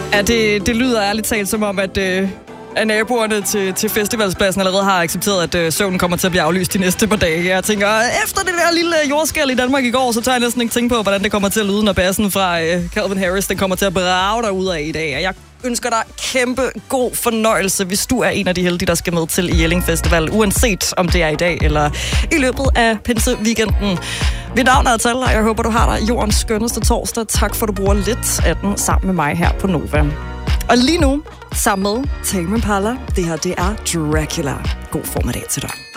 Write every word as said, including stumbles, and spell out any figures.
Ja, det, det lyder ærligt talt som om, at, øh, at naboerne til, til festivalspladsen allerede har accepteret, at øh, søvnen kommer til at blive aflyst de næste par dage. Jeg tænker, efter det der lille jordskæld i Danmark i går, så tager jeg næsten ikke tænke på, hvordan det kommer til at lyde, når bassen fra øh, Calvin Harris, den kommer til at brage dig ud af i dag. Jeg ønsker dig kæmpe god fornøjelse, hvis du er en af de heldige, der skal med til Jelling Festival, uanset om det er i dag eller i løbet af pinseweekenden. Mit navn er Tal, og jeg håber, du har dig jordens skønneste torsdag. Tak for, at du bruger lidt af den sammen med mig her på Nova. Og lige nu, sammen med Tame Impala, det her det er Dracula. God formiddag til dig.